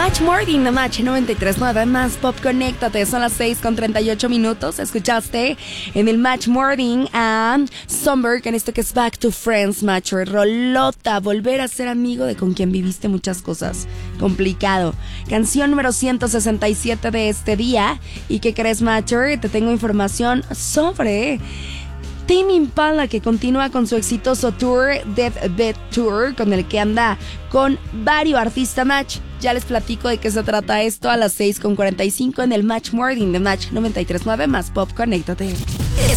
Match Morning, The Match 93.9 más Pop Conéctate. Son las 6:38. Escuchaste en el Match Morning a Sunberg en esto que es Back to Friends, Macho. Rolota, volver a ser amigo de con quien viviste muchas cosas. Complicado. Canción número 167 de este día. ¿Y qué crees, Macho? Te tengo información sobre Tame Impala, que continúa con su exitoso tour, Deathbed Tour, con el que anda con varios artistas, Match. Ya les platico de qué se trata esto a las 6:45 en el Match Morning de Match 93.9 más Pop Conéctate.